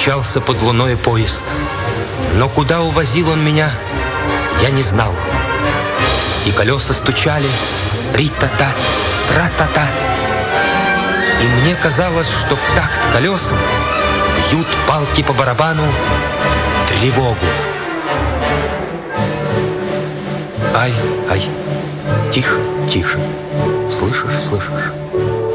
мчался под луною поезд. Но куда увозил он меня, я не знал. И колеса стучали ри-та-та, тра-та-та. И мне казалось, что в такт колесам бьют палки по барабану тревогу. Ай, ай, тише, тише. Слышишь, слышишь?